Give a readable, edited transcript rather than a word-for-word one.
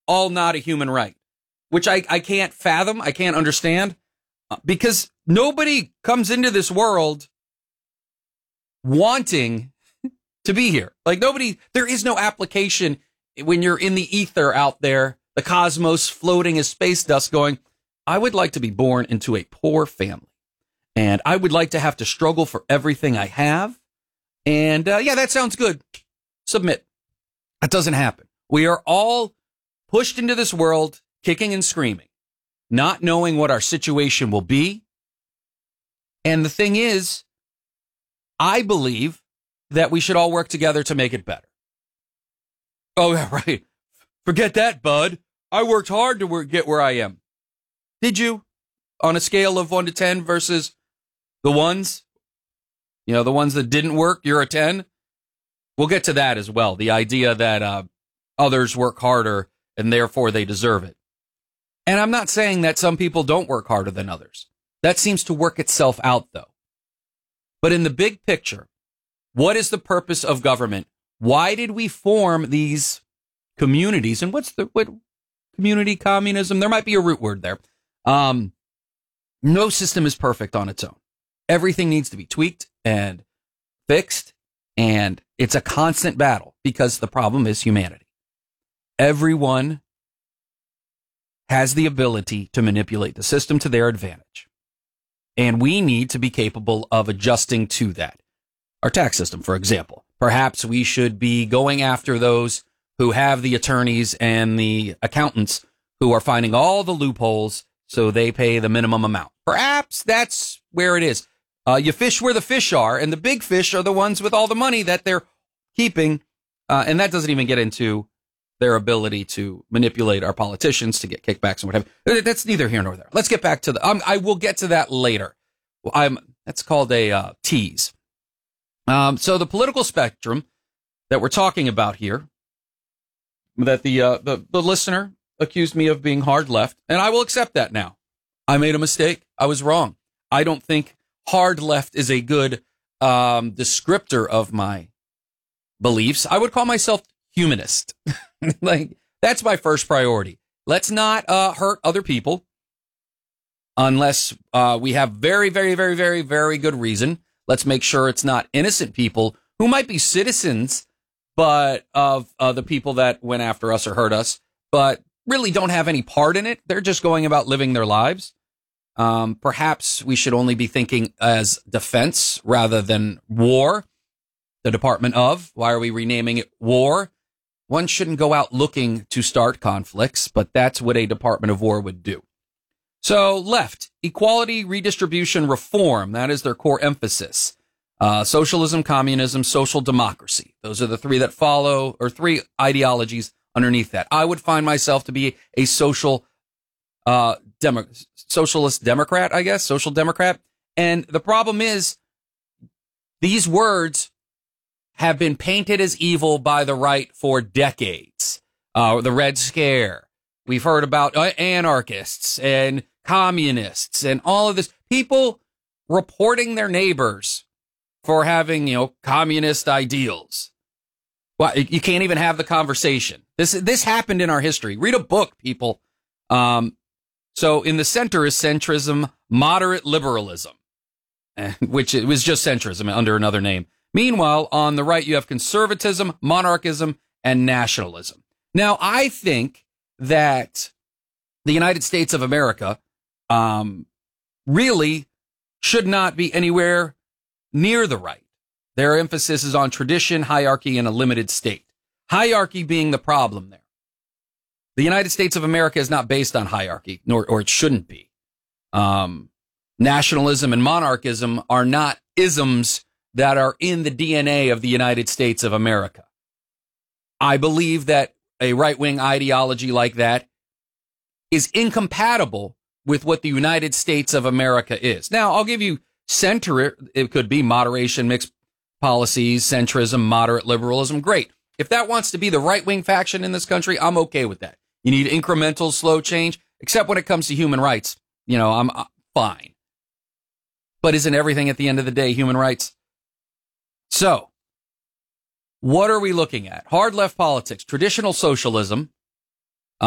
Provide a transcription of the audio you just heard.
all not a human right, which I can't fathom. I can't understand because nobody comes into this world wanting to be here. Like there is no application when you're in the ether out there, the cosmos floating as space dust going, I would like to be born into a poor family and I would like to have to struggle for everything I have. And yeah, that sounds good. Submit. That doesn't happen. We are all pushed into this world, kicking and screaming, not knowing what our situation will be. And the thing is, I believe that we should all work together to make it better. Oh, yeah, right. Forget that, bud. I worked hard to get where I am. Did you? On a scale of 1 to 10 versus the ones? You know, the ones that didn't work, you're a 10? We'll get to that as well. The idea that others work harder and therefore they deserve it. And I'm not saying that some people don't work harder than others. That seems to work itself out, though. But in the big picture, what is the purpose of government? Why did we form these communities? And what community communism? There might be a root word there. No system is perfect on its own. Everything needs to be tweaked and fixed. And it's a constant battle because the problem is humanity. Everyone has the ability to manipulate the system to their advantage. And we need to be capable of adjusting to that. Our tax system, for example. Perhaps we should be going after those who have the attorneys and the accountants who are finding all the loopholes so they pay the minimum amount. Perhaps that's where it is. You fish where the fish are, and the big fish are the ones with all the money that they're keeping. And that doesn't even get into their ability to manipulate our politicians to get kickbacks and whatever. That's neither here nor there. Let's get back to I will get to that later. That's called a tease. So the political spectrum that we're talking about here, that the listener accused me of being hard left, and I will accept that now. I made a mistake. I was wrong. I don't think hard left is a good descriptor of my beliefs. I would call myself humanist. Like, that's my first priority. Let's not hurt other people unless we have very, very, very, very, very good reason. Let's make sure it's not innocent people who might be citizens, but of the people that went after us or hurt us, but really don't have any part in it. They're just going about living their lives. Perhaps we should only be thinking as defense rather than war. The Department of, why are we renaming it war? One shouldn't go out looking to start conflicts, but that's what a Department of War would do. So left, equality, redistribution, reform. That is their core emphasis. Socialism, communism, social democracy. Those are the three that follow, or three ideologies underneath that. I would find myself to be a socialist democrat, I guess, social democrat. And the problem is these words have been painted as evil by the right for decades. The Red Scare. We've heard about anarchists and communists and all of this. People reporting their neighbors for having, communist ideals. Well, you can't even have the conversation. This happened in our history. Read a book, people. So in the center is centrism, moderate liberalism, which it was just centrism under another name. Meanwhile, on the right, you have conservatism, monarchism, and nationalism. Now, I think that the United States of America really should not be anywhere near the right. Their emphasis is on tradition, hierarchy, and a limited state. Hierarchy being the problem there. The United States of America is not based on hierarchy, or it shouldn't be. Nationalism and monarchism are not isms that are in the DNA of the United States of America. I believe that a right-wing ideology like that is incompatible with what the United States of America is. Now, I'll give you center. It could be moderation, mixed policies, centrism, moderate liberalism. Great. If that wants to be the right-wing faction in this country, I'm okay with that. You need incremental, slow change, except when it comes to human rights. I'm fine. But isn't everything at the end of the day human rights? So, what are we looking at? Hard left politics, traditional socialism,